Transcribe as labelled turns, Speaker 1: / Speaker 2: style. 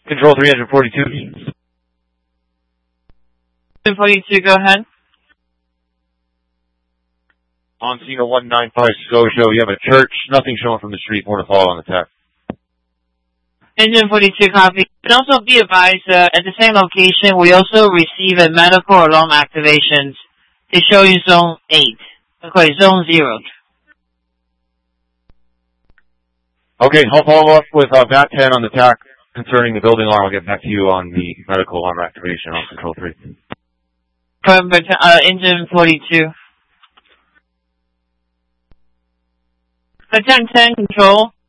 Speaker 1: Control 3, engine 42.
Speaker 2: Engine 42, go ahead.
Speaker 1: On scene of 195 Scotia, we have a church. Nothing showing from the street. More to follow on the tech.
Speaker 2: Engine 42, copy. And also be advised, at the same location, we also receive a medical alarm activations to show you zone 8. Okay, zone 0.
Speaker 1: Okay, I'll follow up with VAT 10 on the TAC concerning the building alarm. I'll get back to you on the medical alarm activation on Control 3.
Speaker 2: Engine 42. 10 Control.